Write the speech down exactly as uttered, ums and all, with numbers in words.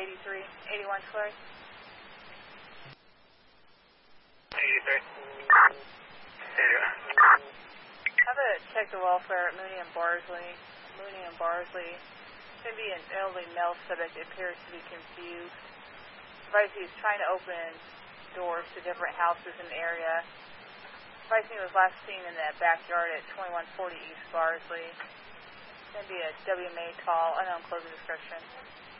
eighty-three, eighty-one Clary. eighty-three. Have a check the welfare at Mooney and Barsley. Mooney and Barsley. It's going to be an elderly male subject that appears to be confused. Advice he was trying to open doors to different houses in the area. Advice he was last seen in that backyard at twenty-one forty East Barsley. It's going to be a W M A call, unknown closing description.